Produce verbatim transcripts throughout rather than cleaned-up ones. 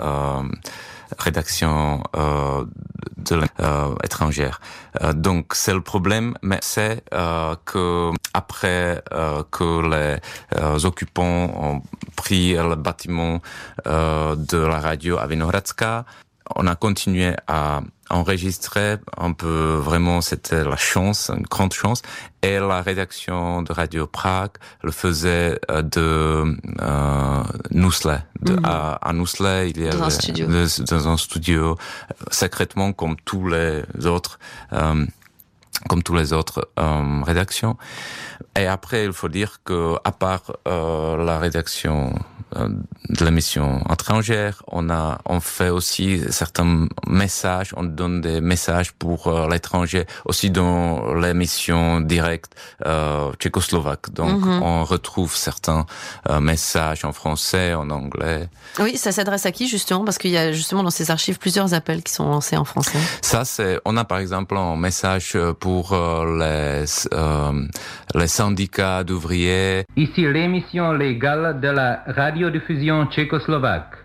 euh, rédactions euh, de euh, étrangères. Euh, donc c'est le problème, mais c'est euh, que après euh, que les euh, occupants ont pris le bâtiment euh, de la radio à Vinohradská, on a continué à enregistrer un peu, vraiment c'était la chance, une grande chance, et la rédaction de Radio Prague le faisait de euh, Nusle. De, mm-hmm. à, à Nusle, il y avait dans un studio, de, dans un studio secrètement comme tous les autres, euh, comme tous les autres euh, rédactions. Et après, il faut dire que à part euh, la rédaction de l'émission étrangère, on a, on fait aussi certains messages, on donne des messages pour euh, l'étranger, aussi dans l'émission directe euh, tchécoslovaque. Donc, mm-hmm. on retrouve certains euh, messages en français, en anglais. Oui, ça s'adresse à qui, justement? Parce qu'il y a justement dans ces archives plusieurs appels qui sont lancés en français. Ça, c'est, on a par exemple un message pour euh, les, euh, les syndicats d'ouvriers. Ici l'émission légale de la radiodiffusion tchécoslovaque.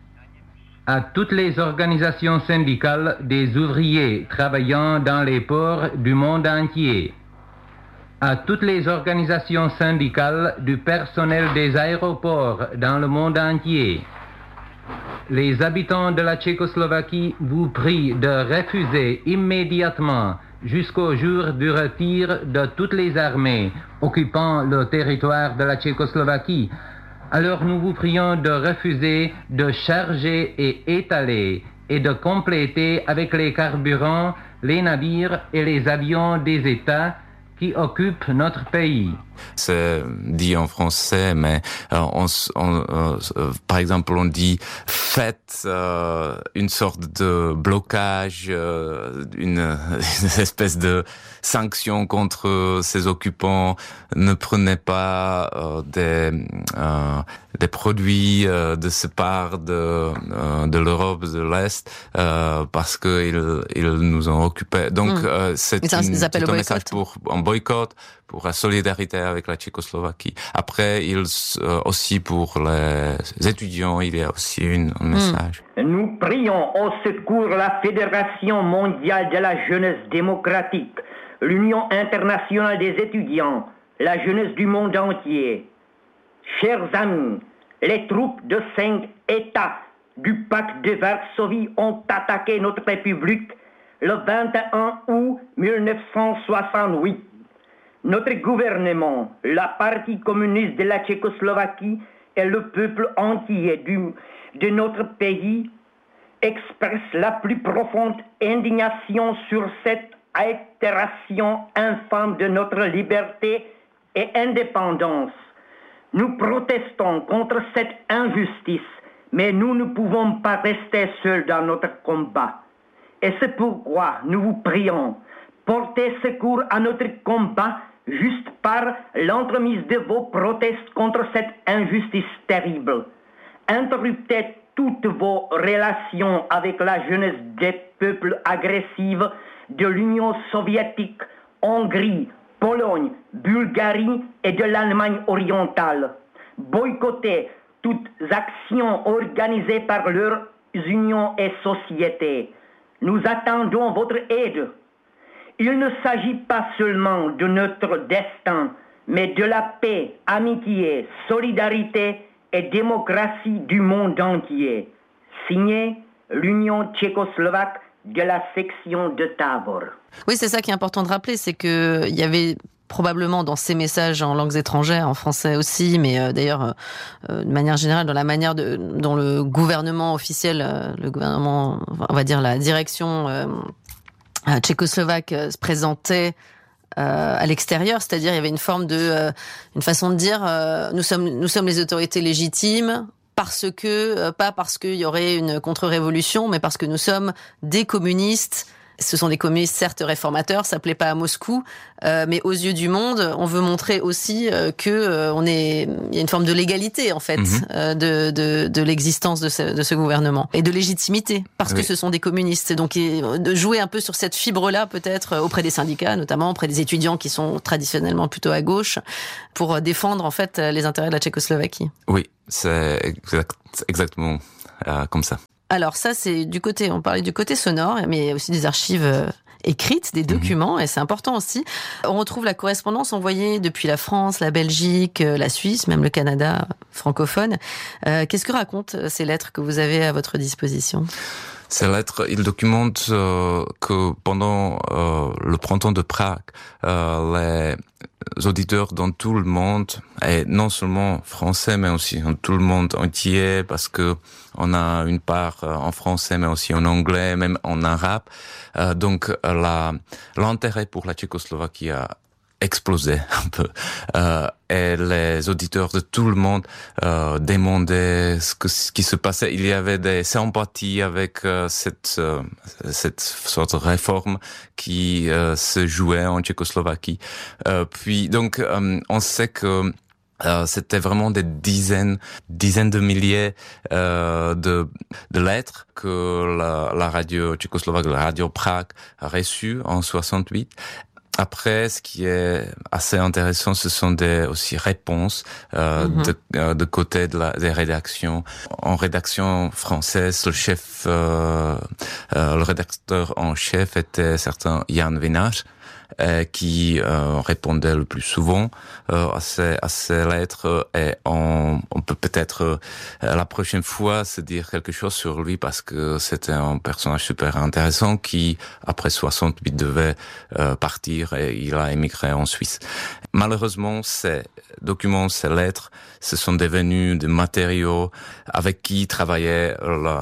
À toutes les organisations syndicales des ouvriers travaillant dans les ports du monde entier. À toutes les organisations syndicales du personnel des aéroports dans le monde entier. Les habitants de la Tchécoslovaquie vous prient de refuser immédiatement, jusqu'au jour du retire de toutes les armées occupant le territoire de la Tchécoslovaquie. Alors nous vous prions de refuser de charger et étaler et de compléter avec les carburants les navires et les avions des États qui occupent notre pays. C'est dit en français, mais euh, on, on, euh, par exemple, on dit faites euh, une sorte de blocage, euh, une, une espèce de sanction contre ces occupants. Ne prenez pas euh, des euh, des produits euh, de ce part de euh, de l'Europe de l'Est euh, parce que ils ils nous ont occupés. Donc mmh. euh, c'est, une, c'est un message pour un boycott, pour la solidarité avec la Tchécoslovaquie. Après, il, euh, aussi pour les étudiants, il y a aussi une, un message. Nous prions au secours la Fédération mondiale de la jeunesse démocratique, l'Union internationale des étudiants, la jeunesse du monde entier. Chers amis, les troupes de cinq États du pacte de Varsovie ont attaqué notre République le vingt et un août mille neuf cent soixante-huit. Notre gouvernement, la partie communiste de la Tchécoslovaquie et le peuple entier du, de notre pays expressent la plus profonde indignation sur cette altération infâme de notre liberté et indépendance. Nous protestons contre cette injustice, mais nous ne pouvons pas rester seuls dans notre combat. Et c'est pourquoi nous vous prions, portez secours à notre combat juste par l'entremise de vos protestes contre cette injustice terrible. Interruptez toutes vos relations avec la jeunesse des peuples agressifs de l'Union soviétique, Hongrie, Pologne, Bulgarie et de l'Allemagne orientale. Boycottez toutes actions organisées par leurs unions et sociétés. Nous attendons votre aide. Il ne s'agit pas seulement de notre destin, mais de la paix, amitié, solidarité et démocratie du monde entier. Signé l'Union tchécoslovaque de la section de Tábor. Oui, c'est ça qui est important de rappeler, c'est qu'il y avait probablement dans ces messages en langues étrangères, en français aussi, mais euh, d'ailleurs, euh, de manière générale, dans la manière de, dont le gouvernement officiel, euh, le gouvernement, on va dire la direction euh, tchécoslovaque euh, se présentait euh, à l'extérieur, c'est-à-dire il y avait une forme de, euh, une façon de dire, euh, nous sommes, nous sommes les autorités légitimes. Parce que, euh, pas parce qu'il y aurait une contre-révolution, mais parce que nous sommes des communistes. Ce sont des communistes certes réformateurs, ça plaît pas à Moscou, euh, mais aux yeux du monde, on veut montrer aussi euh, que euh, on est, il y a une forme de légalité en fait mm-hmm. euh, de, de de l'existence de ce, de ce gouvernement et de légitimité parce oui. que ce sont des communistes. Donc de jouer un peu sur cette fibre-là peut-être auprès des syndicats, notamment auprès des étudiants qui sont traditionnellement plutôt à gauche, pour défendre en fait les intérêts de la Tchécoslovaquie. Oui, c'est exact, exactement euh, comme ça. Alors ça, c'est du côté, on parlait du côté sonore, mais aussi des archives euh, écrites, des documents, mmh. et c'est important aussi. On retrouve la correspondance envoyée depuis la France, la Belgique, euh, la Suisse, même le Canada francophone. Euh, qu'est-ce que racontent ces lettres que vous avez à votre disposition ? Ces lettres, ils documentent euh, que pendant euh, le printemps de Prague, euh, les auditeurs dans tout le monde, et non seulement français, mais aussi dans tout le monde entier, parce que on a une part euh, en français, mais aussi en anglais, même en arabe. Euh, donc, la, l'intérêt pour la Tchécoslovaquie a explosé un peu. Euh, et les auditeurs de tout le monde euh, demandaient ce, que, ce qui se passait. Il y avait des sympathies avec euh, cette, euh, cette sorte de réforme qui euh, se jouait en Tchécoslovaquie. Euh, puis, donc, euh, on sait que Euh, c'était vraiment des dizaines, dizaines de milliers euh, de, de lettres que la, la radio tchécoslovaque, la radio Prague, a reçues en soixante-huit. Après, ce qui est assez intéressant, ce sont des aussi réponses euh, mm-hmm. de, euh, de côté de la, des rédactions. En rédaction française, le chef, euh, euh, le rédacteur en chef était certain Jan Vinage, Euh, qui euh, répondait le plus souvent euh, à, ces, à ces lettres, et on, on peut peut-être euh, la prochaine fois se dire quelque chose sur lui, parce que c'était un personnage super intéressant qui, après soixante-huit, devait euh, partir, et il a émigré en Suisse. Malheureusement, ces documents, ces lettres, ce sont devenus des matériaux avec qui travaillait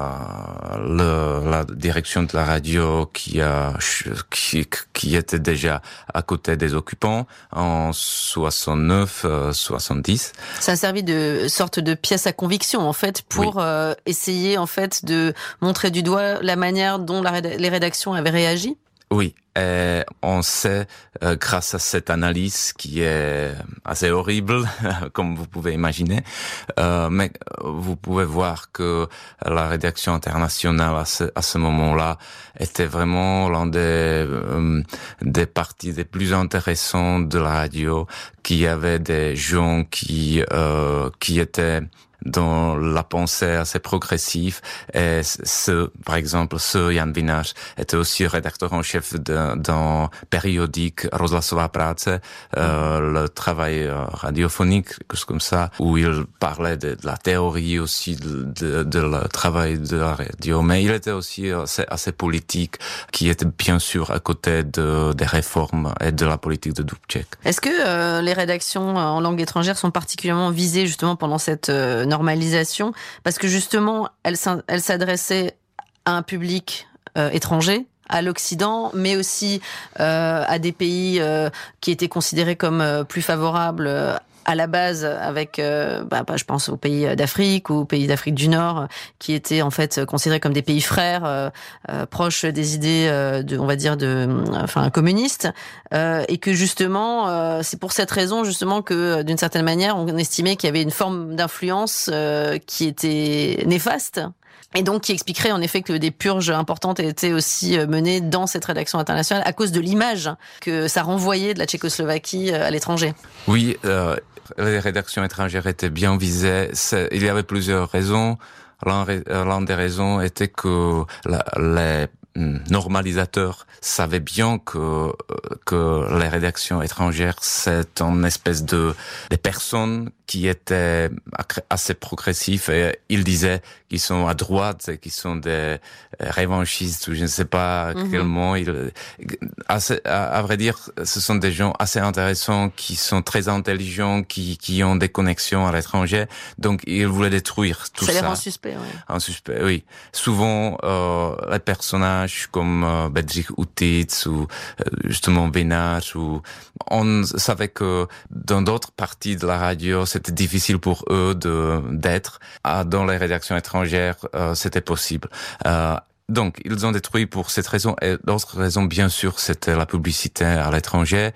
la, la, la direction de la radio qui a, qui, qui était déjà à côté des occupants en soixante-neuf, soixante-dix. Ça a servi de sorte de pièce à conviction, en fait, pour oui. euh, essayer, en fait, de montrer du doigt la manière dont la, les rédactions avaient réagi? Oui, et on sait, euh, grâce à cette analyse qui est assez horrible, comme vous pouvez imaginer, euh, mais vous pouvez voir que la rédaction internationale à ce, à ce moment-là était vraiment l'un des, euh, des parties les plus intéressantes de la radio, qui avait des gens qui, euh, qui étaient dans la pensée assez progressive, et ce, par exemple, ce Jan Vinage était aussi rédacteur en chef d'un, d'un périodique Rozhlasová práce, euh, le travail radiophonique, quelque chose comme ça, où il parlait de, de la théorie aussi de, de, de le travail de la radio, mais il était aussi assez, assez politique, qui était bien sûr à côté de, des réformes et de la politique de Dubček. Est-ce que euh, les rédactions en langue étrangère sont particulièrement visées justement pendant cette euh, normalisation, parce que justement, elle, elle s'adressait à un public euh, étranger, à l'Occident, mais aussi euh, à des pays euh, qui étaient considérés comme euh, plus favorables euh, à la base, avec, euh, bah, je pense aux pays d'Afrique ou aux pays d'Afrique du Nord, qui étaient en fait considérés comme des pays frères, euh, euh, proches des idées, euh, de, on va dire, de, enfin, communistes, euh, et que justement, euh, c'est pour cette raison justement que, d'une certaine manière, on estimait qu'il y avait une forme d'influence euh, qui était néfaste. Et donc, qui expliquerait en effet que des purges importantes étaient aussi menées dans cette rédaction internationale à cause de l'image que ça renvoyait de la Tchécoslovaquie à l'étranger. Oui, euh, les rédactions étrangères étaient bien visées. C'est, il y avait plusieurs raisons. L'un, l'un des raisons était que la, les normalisateurs savaient bien que que les rédactions étrangères, c'est une espèce de des personnes qui étaient assez progressifs, et ils disaient qu'ils sont à droite et qu'ils sont des revanchistes, ou je ne sais pas mm-hmm. quel mot. Ils, assez, à, à vrai dire, ce sont des gens assez intéressants, qui sont très intelligents, qui qui ont des connexions à l'étranger, donc ils voulaient détruire tout ça. Ça les rend suspects, oui. Un suspect, oui. Souvent, euh, les personnages comme euh, Bedřich Utic ou euh, justement Vinage, ou on savait que dans d'autres parties de la radio, c'était difficile pour eux de d'être. Ah, dans les rédactions étrangères, euh, c'était possible. Euh, donc, ils ont détruit pour cette raison. Et d'autres raisons, bien sûr, c'était la publicité à l'étranger.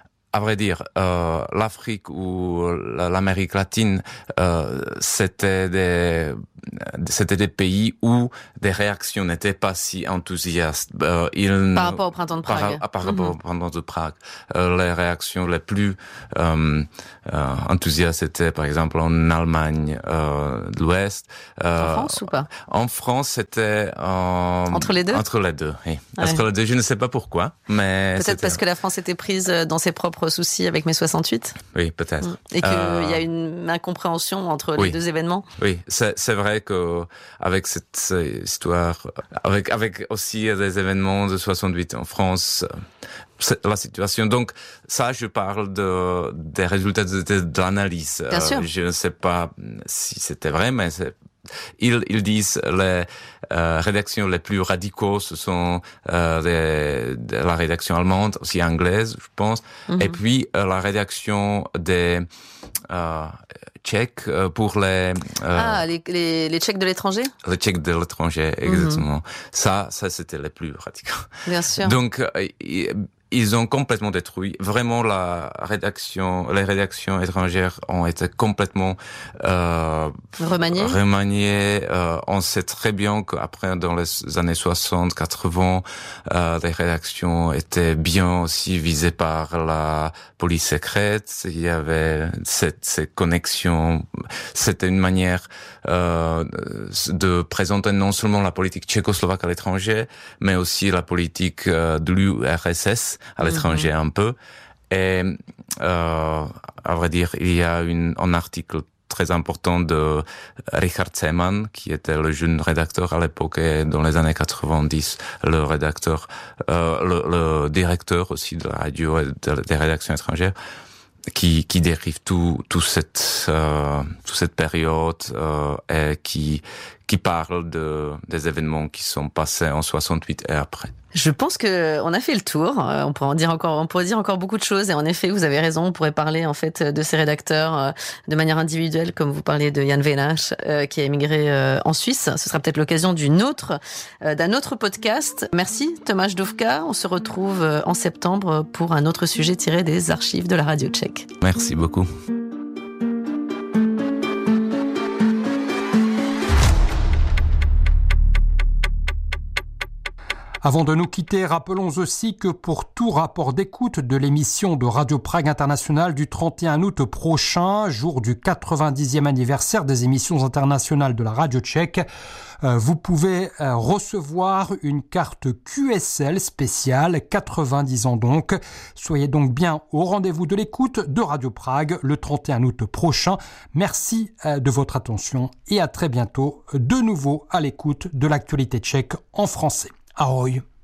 À vrai dire, euh, l'Afrique ou l'Amérique latine, euh, c'était des c'était des pays où des réactions n'étaient pas si enthousiastes. Euh, ils, par rapport au printemps de Prague. Par, par rapport mm-hmm. au printemps de Prague. Euh, les réactions les plus euh, euh, enthousiastes étaient, par exemple, en Allemagne euh, de l'Ouest. Euh, en France ou pas? En France, c'était euh, entre les deux. Entre les deux, oui. Ouais. Entre les deux, je ne sais pas pourquoi, mais peut-être c'était... parce que la France était prise dans ses propres soucis avec mai soixante-huit. Oui, peut-être. Et qu'il euh... y a une incompréhension entre oui. les deux événements. Oui, c'est, c'est vrai que avec cette histoire, avec avec aussi des événements de soixante-huit en France, c'est la situation. Donc ça, je parle de des résultats de, de, de l'analyse. Bien sûr. Euh, je ne sais pas si c'était vrai, mais c'est Ils, ils disent les euh, rédactions les plus radicaux, ce sont euh, les, de la rédaction allemande, aussi anglaise, je pense, mm-hmm. et puis euh, la rédaction des euh, Tchèques euh, pour les... Euh, ah, les, les, les Tchèques de l'étranger? Les Tchèques de l'étranger, exactement. Mm-hmm. Ça, ça c'était les plus radicaux. Bien sûr. Donc, euh, ils ont complètement détruit. Vraiment, la rédaction, les rédactions étrangères ont été complètement euh, remaniées. remaniées. Euh, on sait très bien qu'après, dans les années soixante, quatre-vingts, euh, les rédactions étaient bien aussi visées par la police secrète. Il y avait cette, cette connexion. C'était une manière euh, de présenter non seulement la politique tchécoslovaque à l'étranger, mais aussi la politique euh, de l'U R S S à l'étranger mm-hmm. un peu. Et euh, à vrai dire, il y a une, un article très important de Richard Zeman, qui était le jeune rédacteur à l'époque et dans les années quatre-vingt-dix, le rédacteur, euh, le, le directeur aussi de la radio et de, des rédactions étrangères, qui qui dérive tout tout cette euh, toute cette période euh, et qui qui parle de des événements qui sont passés en soixante-huit et après. Je pense que on a fait le tour. On pourrait en dire encore, on pourrait dire encore beaucoup de choses. Et en effet, vous avez raison. On pourrait parler en fait de ces rédacteurs de manière individuelle, comme vous parliez de Jan Wenach, euh, qui a émigré euh, en Suisse. Ce sera peut-être l'occasion d'une autre, euh, d'un autre podcast. Merci Tomáš Dufka. On se retrouve en septembre pour un autre sujet tiré des archives de la radio tchèque. Merci beaucoup. Avant de nous quitter, rappelons aussi que pour tout rapport d'écoute de l'émission de Radio Prague Internationale du trente et un août prochain, jour du quatre-vingt-dixième anniversaire des émissions internationales de la radio tchèque, vous pouvez recevoir une carte Q S L spéciale, quatre-vingt-dix ans donc. Soyez donc bien au rendez-vous de l'écoute de Radio Prague le trente et un août prochain. Merci de votre attention et à très bientôt, de nouveau à l'écoute de l'actualité tchèque en français. Ahoj.